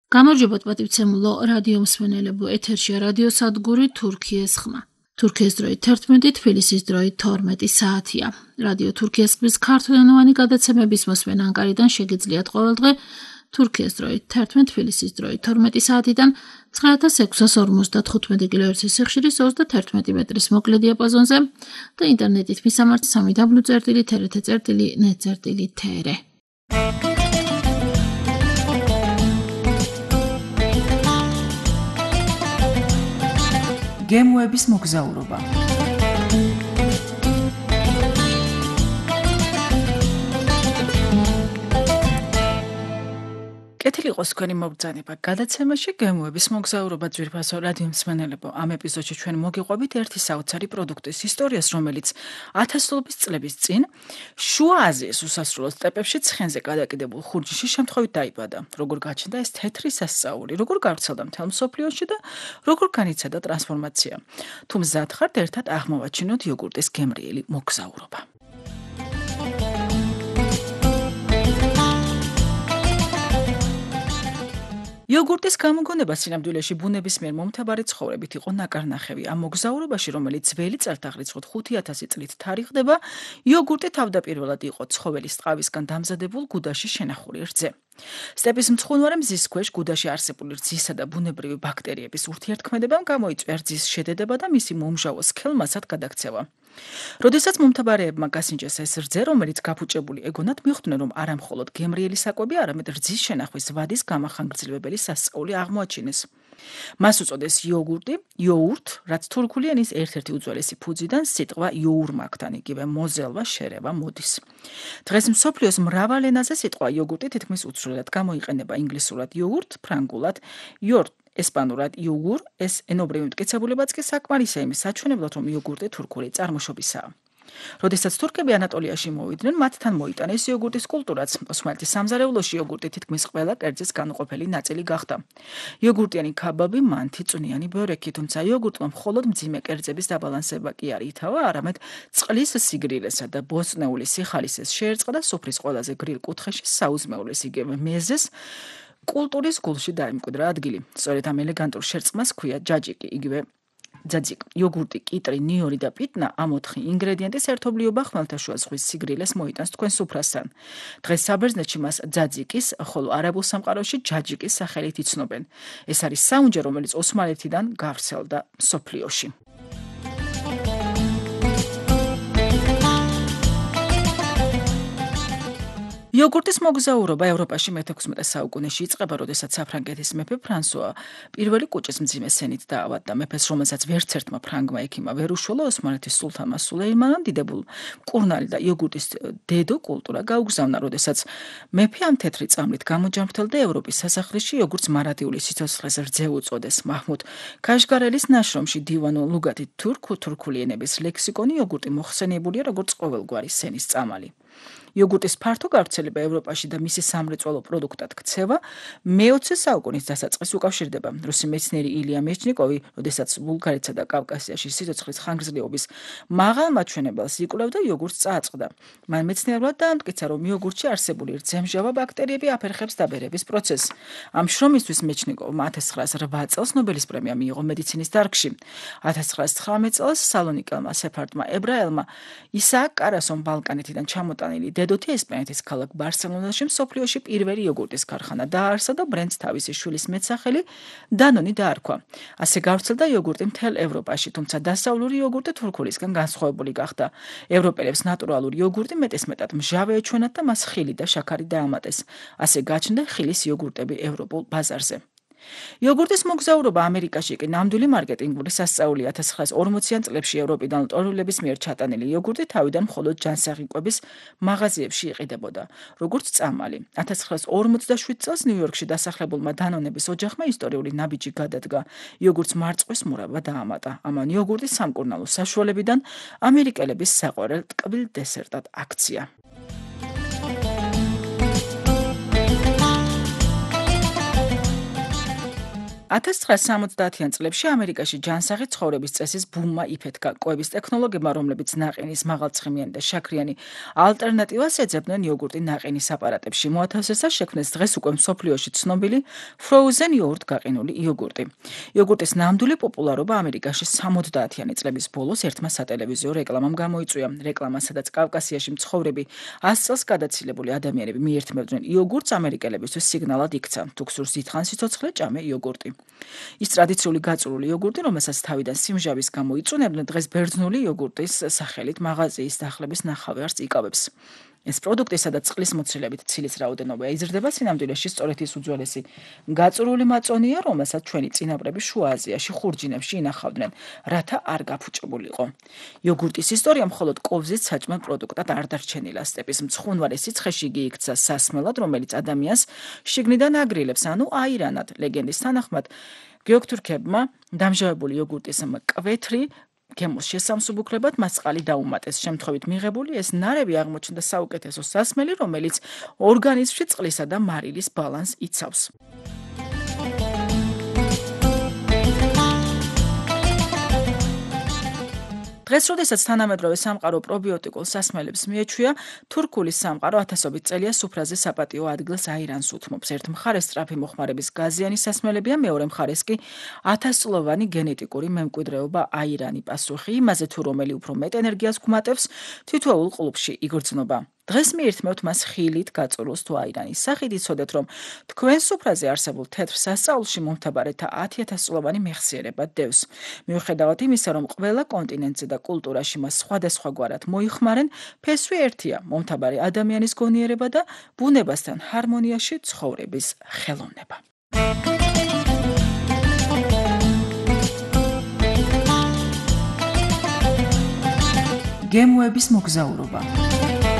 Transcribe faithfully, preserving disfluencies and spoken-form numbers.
გამარჯობათ პატივცემულო რადიო მსმენელებო, ეთერშია რადიო სადგური თურქიის ხმა. თურქიის დროით თერთმეტი, თბილისის დროით თორმეტი საათია. რადიო თურქიის ხმის ქართულენოვანი გადაცემების მოსმენა ანკარიდან შეგიძლიათ ყოველდღე თურქიის დროით თერთმეტი, თბილისის დროით თორმეტი საათიდან ცხრა ათას ექვსას ორმოცდათხუთმეტი კილოჰერცის სიხშირის ოცდათერთმეტი მეტრის მოკლე დიაპაზონზე და ინტერნეტით მისამართი სამი დაბლიუ წერტილი თერთ წერტილი ნეტ წერტილი თერე. გემოების მოგზაურობა. კეთილი იყოს თქვენი მოგზაურობა გადაცემაში გემოების მოგზაურობა ძვირფასო რადიო მსმენელებო. ამ ეპიზოდში ჩვენ მოგიყვებით ერთი საოცარი პროდუქტის ისტორიას, რომელიც ათასობით წლების წინ შუა აზიის უსასრულო სტეპებში ცხენზე გადაკიდებულ ხურჯში შემთხვევით დაიბადა. როგორ გაჩნდა ეს თეთრი სასწაული, როგორ გავრცელდა მთელ მსოფლიოში და როგორ განიცადა ტრანსფორმაცია. თუ მზად ხართ, ერთად აღმოვაჩინოთ იოგურტის გემრიელი მოგზაურობა. იოგურტის გამოგონება სინამდვილეში ბუნების მიერ მომთაბარე ცხოვრებით იყო ნაკარნახევი. ამ მოგზაურობაში, რომელიც ძველი წელთაღრიცხვით ხუთი ათასი წლით თარიღდება, იოგურტი თავდაპირველად იყო ცხოველის ტყავისგან დამზადებულ გუდაში შენახული რძე. სტეპის მცხუნვარე მზის ქვეშ გუდაში არსებული რძისა და ბუნებრივი ბაქტერიების ურთიერთქმედებამ გამოიწვია რძის შედედება და მისი მომჟავო სქელმასად გადაქცევა. როდესაც მომთაბარეებმა გასინჯეს ეს რძე, რომელიც გაფუჭებული ეგონათ, მიხვდნენ, რომ არა მხოლოდ გემრიელი საკვები, არამედ რძის შენახვის ვადის გამახანგრძლივებელი სასწაული აღმოაჩინეს. მას უწოდეს იოგურტი, იოურთ, რაც თურქული ენის ერთ-ერთი უძველესი ფუძიდან სიტყვა იოურმაკთან, იგივე მოზელვა, შერევა მოდის. დღეს მსოფლიოს მრავალ ენაზე სიტყვა იოგურტი თითქმის უცვლელად გამოიყენება ინგლისურად იოურთ, ფრანგულად იორტ, ესპანურად იოგურ, ეს ენობრივი მტკიცებულებაც კი საკმარისია იმის საჩვენებლად, რომ იოგურტი თურქული წარმოშობისაა. როდესაც თურქები ანატოლიაში მოვიდნენ, მათთან მოიტანეს იოგურტის კულტურაც. ოსმალეთის სამზარეულოში იოგურტი თითქმის ყველა კერძის განუყოფელი ნაწილი გახდა. იოგურტიანი ქაბაბი, მანთი, წვნიანი ბორექი, თუმცა იოგურტმა მხოლოდ მძიმე კერძების დაბალანსება კი არ ითავა, არამედ წყლის სიგრილესა და ბოსტნეული სიხალისეს შეერწყა და სუფრის ყველაზე გრილ კუთხეში საუზმეულეს იგივე მეზეს კულტურის გულში დაიმკვიდრა ადგილი. სწორედ ამ ელეგანტურ შერწყმას ჰქვია ჯაჯიკი, იგივე ძაძიკ. იოგურტი, კიტრი, ნიორი და პიტნა ამ ოთხი ინგრედიენტის ერთობლიობა ხმელთაშუა ზღვის სიგრილეს მოიტანს თქვენ სუფრასთან. დღეს საბერძნეთში მას ძაძიკის, ხოლო არაბულ სამყაროში ჯაჯიკის სახელით იცნობენ. ეს არის საუნჯე, რომელიც ოსმალეთიდან გავრცელდა მსოფლიოში. იოგურტის მოგზაურობა ევროპაში მეთექვსმეტე საუკუნეში იწყება, როდესაც საფრანგეთის მეფე ფრანსუა პირველი კუჭის მძიმე სენით დაავადდა. მეფეს, რომელსაც ვერცერთმა ფრანგმა ექიმა ვერ უშველა, ოსმალეთის სულთანმა სულეიმანამ დიდებულ მკურნალი და იოგურტის დედო კულტურა გაუგზავნა, როდესაც მეფე ამ თეთრი წამლით გამოჯამრთელდა ევროპის სასახლეში იოგურტს მარადიული სიცოცხლეს რძე უწოდეს. მაჰმუდ ქაშგარელის ნაშრომში დივანუ ლუგათი თურქუ თურქული ენების ლექსიკონი იოგურტი მოხსენიებულია როგორც ყოველგვარი სენის წამალი. იოგურტის ფართო გავრცელება ევროპაში და მისი სამრეწველო პროდუქტად ქცევა მეოცე საუკუნის დასაწყისს უკავშირდება. რუსი მეცნიერი ილია მეჩნიკოვი, როდესაც ბულგარეთსა და კავკასიაში სიცოცხლის ხანგრძლივობის მაღალ მაჩვენებელს იკვლევდა, იოგურტს წააწყდა. მან მეცნიერულად დაამტკიცა, რომ იოგურტში არსებული რძემჟავა ბაქტერიები აფერხებს დაბერების პროცესს. ამ შრომისთვის მეჩნიკოვმა ათას ცხრაას რვა წელს ნობელის პრემია მიიღო მედიცინის დარგში. ათას ცხრაას ცხრამეტ წელს სალონიკელმა სეფარდმა ებრაელმა ისააკ კარასომ ბალკანეთიდან ჩამოტანილი დედოთი ესპანეთის ქალაქ ბარსელონაში მსოფლიოში პირველი იოგურტის ქარხანა დააარსა და ბრენდს თავისი შვილის მეტსახელი დანონი დაარქვა. ასე გავრცელდა იოგურტი მთელ ევროპაში, თუმცა დასავლური იოგურტი თურქულისგან განსხვავებული გახდა. ევროპელებს ნატურალური იოგურტი მეტისმეტად მჟავე ეჩვენათ და მას ხილი და შაქარი დაამატეს. ასე გაჩნდა ხილის იოგურტები ევროპულ ბაზარზე. იოგურტის მოგზაურობა ამერიკაში კი ნამდვილი მარკეტინგული სასწაული. ათას ცხრაას ორმოციან წლებში ევროპიდან ლტორვილების მიერ ჩატანილი იოგურტი თავიდან მხოლოდ ჯანსაღი კვების მაღაზიებში იყიდებოდა, როგორც წამალი. ათას ცხრაას ორმოცდაშვიდ წელს ნიუ-იორკში დასახლებულმა დანონების ოჯახმა ისტორიული ნაბიჯი გადადგა. იოგურტს მარწყვის მურაბა დაამატა. ამან იოგურტი სამკურნალო საშუალებიდან ამერიკელების საყვარელ ტკბილ დესერტად აქცია. ათას ცხრაასი სამოცდაათიან წლებში ამერიკაში ჯანსაღი ცხოვრების წესის ბუმმა იფეთქა. კვების ტექნოლოგებმა, რომლებიც ნაყინის მაღალცხიმიანი და შაქრიანი ალტერნატივას ეძებდნენ იოგურტი ნაყინის აპარატებში, მოათავსეს და შექმნეს დღეს უკვე მსოფლიოში ცნობილი frozen yogurt გაყინული იოგურტი. იოგურტის ნამდვილი პოპულარობა ამერიკაში სამოცდაათიანი წლების ბოლოს ერთმა სატელევიზიო რეკლამამ გამოიწვია. რეკლამა, სადაც კავკასიაში მცხოვრები ას წელს გადაცილებული ადამიანები მიერთმევდნენ იოგურტს, ამერიკელებისთვის სიგნალად იქცა: თუ გსურს დიდხან სიცოცხლე, ჭამე იოგურტი. ის ტრადიციული გაწვრილი იოგურტი, რომელსაც თავიდან სიმჟავის გამო იწუნებდნენ, დღეს ბერძნული იოგურტის სახელით მაღაზიის დახლების ნახავარს იკავებს. ეს პროდუქტი, სადაც წყლის მოცილებით ცილის რაოდენობა იზრდება, სინამდვილეში სწორედ ის უძველესი გაწვრილი მაწონია, რომელსაც ჩვენი წინაპრები შუა აზიაში ხურჯინებში ინახავდნენ, რათა არ გაფუჭებულიყო. იოგურტის ისტორია მხოლოდ კვებზის საჭმელ პროდუქტად არ დარჩენილა. სტეპის მცხუნვარე სიცხეში იგი იქცა სასმელად, რომელიც ადამიანს შიგნიდან აგრილებს, ანუ აირანად. ლეგენდის თანახმად, გეოგთურქებმა დამჟავებული იოგურტის მკვეთრი გემოს შესამსუბუქრებად მას წყალი დაუმატეს. შემთხვევით მიღებული ეს ნარევი აღმოჩნდა საუკეთესო სასმელი, რომელიც ორგანიზმში წყლისა და მარილის ბალანსს იცავს. დღეს, როდესაც თანამედროვე სამყარო პრობიოტიკულ სასმელებს მიეჩვია, თურქული სამყარო ათასობით წელია სუფრაზე საპატიო ადგილს აირანს უთმობს. ერთ მხარეს სწრაფი მოხმარების გაზიანი სასმელებია, მეორე მხარეს კი ათასწლოვანი გენეტიკური მემკვიდრეობა აირანი. პასუხი იმაზე, თუ რომელი უფრო მეტ ენერგიას გვმატებს, თითოეულ ყლუპში იგრძნობა. დღეს მიირთმევთ მას ხილით გაწურულს თუ აირანის სახით. იცოდეთ, რომ თქვენ სუფრაზე არსებულ თეთრ სასწაულში მომთაბარეთა ათი ათასწლოვანი მეხსიერება დევს. მიუხედავად იმისა, რომ ყველა კონტინენტზე და კულტურაში მას სხვადასხვაგვარად მოიხმარენ, ფესვი ერთია: მომთაბარე ადამიანის გონიერება და ბუნებასთან ჰარმონიაში ცხოვრების ხელოვნება. გემოების მოგზაურობა.